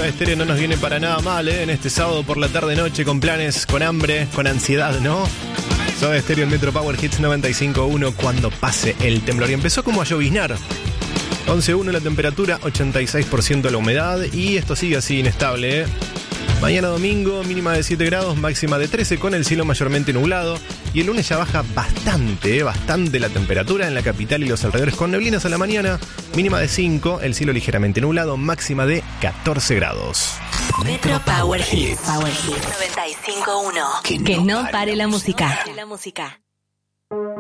Soda Stereo no nos viene para nada mal, en este sábado por la tarde-noche con planes, con hambre, con ansiedad, ¿no? Soda Stereo en Metro Power Hits 95.1 cuando pase el temblor. Y empezó como a lloviznar. 11.1 la temperatura, 86% la humedad y esto sigue así inestable, Mañana domingo, mínima de 7 grados, máxima de 13 con el cielo mayormente nublado. Y el lunes ya baja bastante la temperatura en la capital y los alrededores con neblinas a la mañana. Mínima de 5, el cielo ligeramente nublado, máxima de 14 grados. Metro Power Hits. Power Hits 95.1. Que no pare la música.